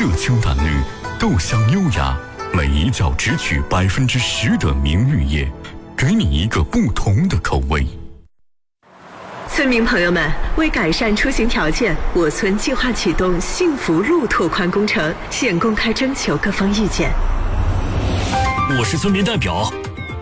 浙江男女，豆香优雅，每一角只取10%的明绿叶，给你一个不同的口味。 村民朋友们，为改善出行条件，我村计划启动幸福路拓宽工程，现公开征求各方意见。 我是村民代表，